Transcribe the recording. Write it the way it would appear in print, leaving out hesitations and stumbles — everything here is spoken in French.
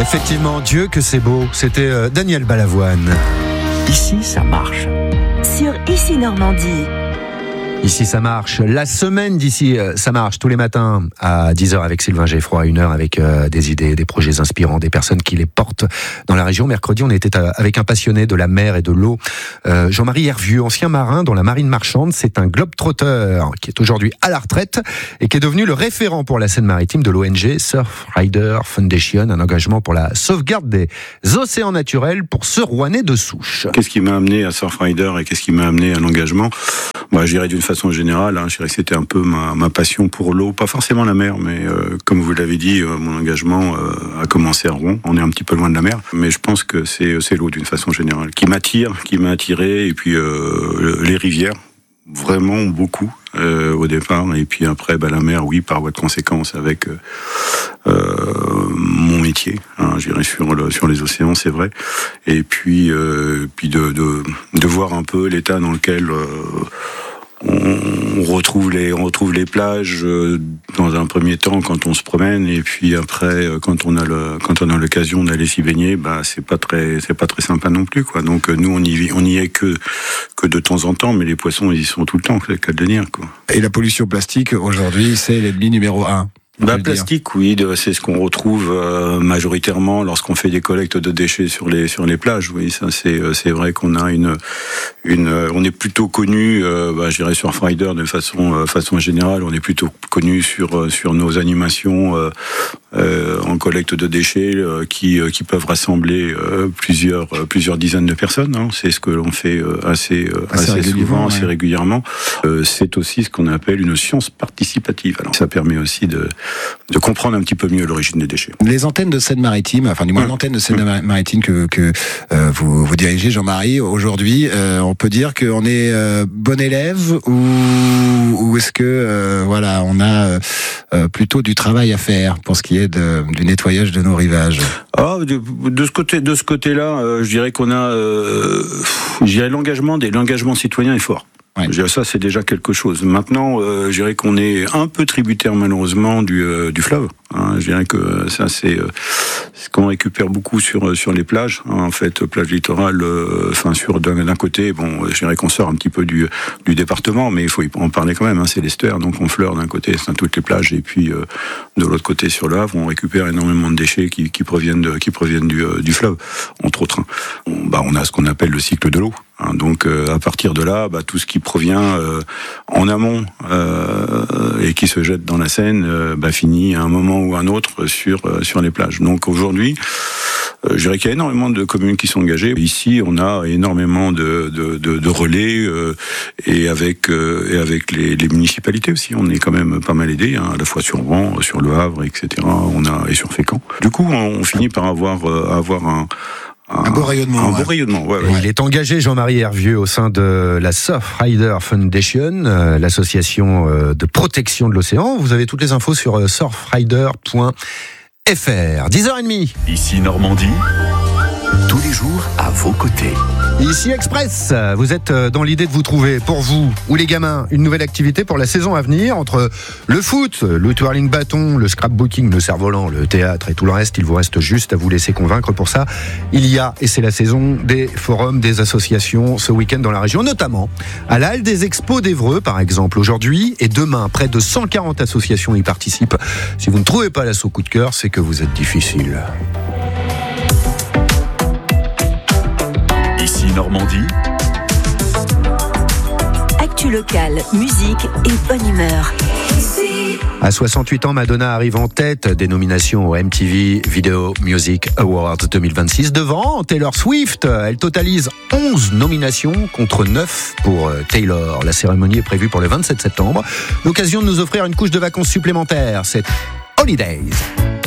Effectivement, Dieu que c'est beau. C'était Daniel Balavoine. Ici, ça marche. Sur Ici Normandie. Ici ça marche, la semaine d'ici ça marche tous les matins à 10h avec Sylvain Geffroy, 1h avec des idées, des projets inspirants, des personnes qui les portent dans la région. Mercredi on était avec un passionné de la mer et de l'eau, Jean-Marie Hervieux, ancien marin dans la marine marchande. C'est un globe-trotter qui est aujourd'hui à la retraite et qui est devenu le référent pour la Seine-Maritime de l'ONG Surfrider Foundation, un engagement pour la sauvegarde des océans naturels pour ce Rouennais de souche. Qu'est-ce qui m'a amené à Surfrider et qu'est-ce qui m'a amené à l'engagement ? Moi, je dirais d'une façon générale, je dirais que c'était un peu ma passion pour l'eau, pas forcément la mer, mais comme vous l'avez dit, mon engagement a commencé à Rouen. On est un petit peu loin de la mer, mais je pense que c'est l'eau d'une façon générale qui m'attire, qui m'a attiré, et puis les rivières, vraiment beaucoup au départ, et puis après la mer, oui, par voie de conséquence avec mon métier, je dirais sur les océans, c'est vrai, et puis de voir un peu l'état dans lequel on retrouve les plages dans un premier temps quand on se promène, et puis après quand on a l'occasion d'aller s'y baigner, c'est pas très sympa non plus, quoi. Donc nous on y est que de temps en temps, mais les poissons ils y sont tout le temps, c'est le cas de le dire, quoi. Et la pollution plastique aujourd'hui, c'est l'ennemi numéro 1. Plastique, oui, c'est ce qu'on retrouve majoritairement lorsqu'on fait des collectes de déchets sur les plages. Oui, ça c'est vrai qu'on a on est plutôt connu, je dirais sur Surfrider de façon générale, on est plutôt connu sur nos animations en collecte de déchets qui peuvent rassembler plusieurs dizaines de personnes. C'est ce que l'on fait assez souvent, assez régulièrement. C'est aussi ce qu'on appelle une science participative. Alors ça permet aussi de comprendre un petit peu mieux l'origine des déchets. Les antennes de Seine-Maritime, enfin du moins l'antenne de Seine-Maritime que vous dirigez, Jean-Marie, aujourd'hui, on peut dire qu'on est bon élève ou est-ce que on a plutôt du travail à faire pour ce qui est du nettoyage de nos rivages? De ce côté-là, je dirais qu'on a, l'engagement citoyen est fort. Ouais. Ça, c'est déjà quelque chose. Maintenant, je dirais qu'on est un peu tributaire, malheureusement, du fleuve. Je dirais que ça, c'est ce qu'on récupère beaucoup sur les plages. En fait, plage littorale, d'un côté, je dirais qu'on sort un petit peu du département, mais il faut en parler quand même. C'est l'estuaire, donc on fleure d'un côté, c'est toutes les plages, et puis de l'autre côté, sur le Havre, on récupère énormément de déchets qui proviennent du fleuve, entre autres. On a ce qu'on appelle le cycle de l'eau. Donc à partir de là, tout ce qui provient en amont et qui se jette dans la Seine finit à un moment ou à un autre sur les plages. Donc aujourd'hui, je dirais qu'il y a énormément de communes qui sont engagées. Ici, on a énormément de relais et avec les municipalités aussi. On est quand même pas mal aidés, à la fois sur Rouen, sur Le Havre, etc. Et sur Fécamp. Du coup, on finit par avoir un beau rayonnement. Ouais. Il est engagé, Jean-Marie Hervieux, au sein de la Surfrider Foundation, l'association de protection de l'océan. Vous avez toutes les infos sur surfrider.fr. 10h30. Ici Normandie, tous les jours à vos côtés. Ici Express, vous êtes dans l'idée de vous trouver, pour vous ou les gamins, une nouvelle activité pour la saison à venir. Entre le foot, le twirling bâton, le scrapbooking, le cerf-volant, le théâtre et tout le reste, il vous reste juste à vous laisser convaincre. Pour ça, il y a, et c'est la saison, des forums, des associations ce week-end dans la région, notamment à la Halle des Expos d'Évreux, par exemple. Aujourd'hui et demain, près de 140 associations y participent. Si vous ne trouvez pas l'assaut coup de cœur, c'est que vous êtes difficile. Ici Normandie. Actu locale, musique et bonne humeur. À 68 ans, Madonna arrive en tête des nominations au MTV Video Music Awards 2026 devant Taylor Swift. Elle totalise 11 nominations contre 9 pour Taylor. La cérémonie est prévue pour le 27 septembre. L'occasion de nous offrir une couche de vacances supplémentaires. C'est Holidays.